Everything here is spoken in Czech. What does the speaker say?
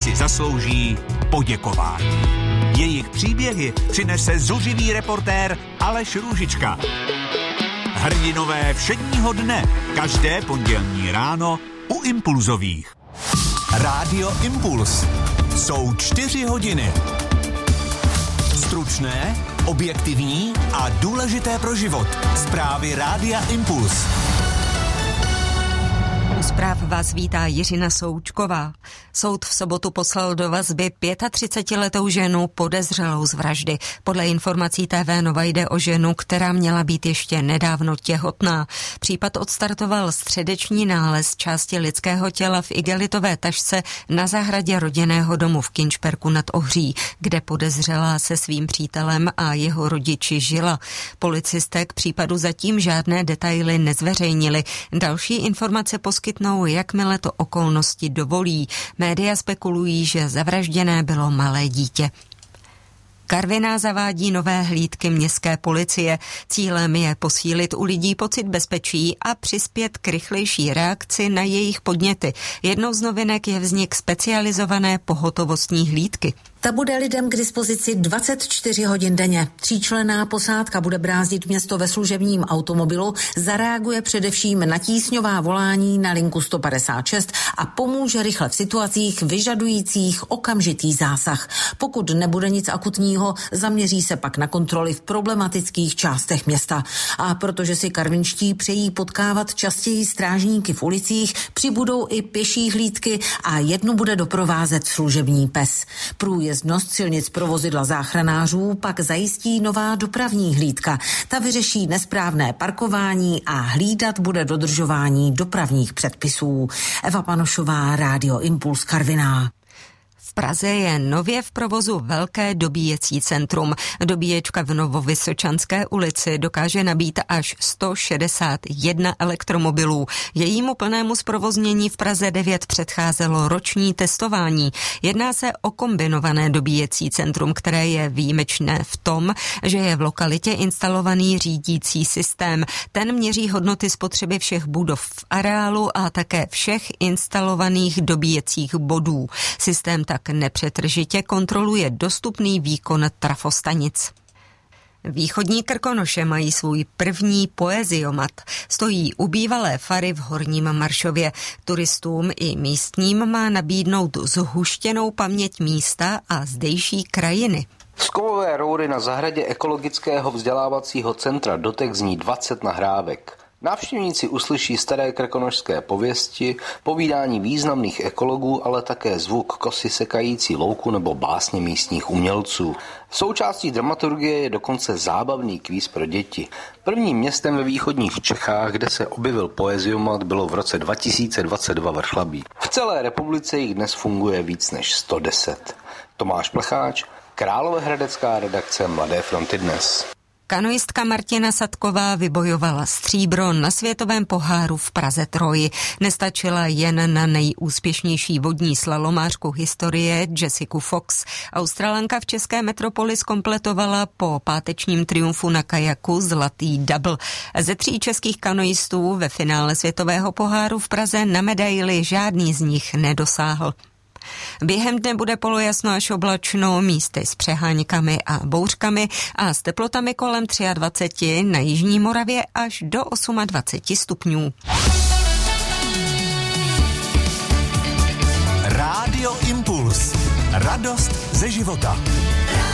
si zaslouží poděkování. Jejich příběhy přinese zuřivý reportér Aleš Růžička. Hrdinové všedního dne, každé pondělní ráno u Impulzových. Rádio Impuls. Jsou 4 hodiny. Stručné, objektivní a důležité pro život. Zprávy Rádia Impuls. U zpráv vás vítá Jiřina Součková. Soud v sobotu poslal do vazby 35letou ženu podezřelou z vraždy. Podle informací TV Nova jde o ženu, která měla být ještě nedávno těhotná. Případ odstartoval středeční nález části lidského těla v igelitové tašce na zahradě rodinného domu v Kinčperku nad Ohří, kde podezřelá se svým přítelem a jeho rodiči žila. Policisté k případu zatím žádné detaily nezveřejnili. Další informace poskytnou, jakmile to okolnosti dovolí. Média spekulují, že zavražděné bylo malé dítě. Karviná zavádí nové hlídky městské policie. Cílem je posílit u lidí pocit bezpečí a přispět k rychlejší reakci na jejich podněty. Jednou z novinek je vznik specializované pohotovostní hlídky. Ta bude lidem k dispozici 24 hodin denně. 3členná posádka bude brázdit město ve služebním automobilu, zareaguje především na tísňová volání na linku 156 a pomůže rychle v situacích vyžadujících okamžitý zásah. Pokud nebude nic akutního, zaměří se pak na kontroly v problematických částech města. A protože si karvinští přejí potkávat častěji strážníky v ulicích, přibudou i pěší hlídky a jednu bude doprovázet služební pes. Průjezdnost silnic pro vozidla záchranářů pak zajistí nová dopravní hlídka. Ta vyřeší nesprávné parkování a hlídat bude dodržování dopravních předpisů. Eva Panošová, Rádio Impuls, Karviná. V Praze je nově v provozu velké dobíjecí centrum. Dobíječka v Novovysočanské ulici dokáže nabít až 161 elektromobilů. Jejímu plnému zprovoznění v Praze 9 předcházelo roční testování. Jedná se o kombinované dobíjecí centrum, které je výjimečné v tom, že je v lokalitě instalovaný řídící systém. Ten měří hodnoty spotřeby všech budov v areálu a také všech instalovaných dobíjecích bodů. Systém tak nepřetržitě kontroluje dostupný výkon trafostanic. Východní Krkonoše mají svůj první poeziomat. Stojí u bývalé fary v Horním Maršově. Turistům i místním má nabídnout zhuštěnou paměť místa a zdejší krajiny. Z kovové roury na zahradě ekologického vzdělávacího centra Dotek zní 20 nahrávek. Návštěvníci uslyší staré krkonošské pověsti, povídání významných ekologů, ale také zvuk kosy sekající louku nebo básně místních umělců. Součástí dramaturgie je dokonce zábavný kvíz pro děti. Prvním městem ve východních Čechách, kde se objevil poeziomat, bylo v roce 2022 Vrchlabí. V celé republice jich dnes funguje víc než 110. Tomáš Plecháč, Královéhradecká redakce Mladé fronty Dnes. Kanoistka Martina Sadková vybojovala stříbro na světovém poháru v Praze Troji. Nestačila jen na nejúspěšnější vodní slalomářku historie Jessiku Fox. Australanka v české metropoli zkompletovala po pátečním triumfu na kajaku zlatý double. Ze 3 českých kanoistů ve finále světového poháru v Praze na medaili žádný z nich nedosáhl. Během dne bude polojasno až oblačno, místy s přeháňkami a bouřkami a s teplotami kolem 23, na jižní Moravě až do 28 stupňů. Rádio Impuls. Radost ze života.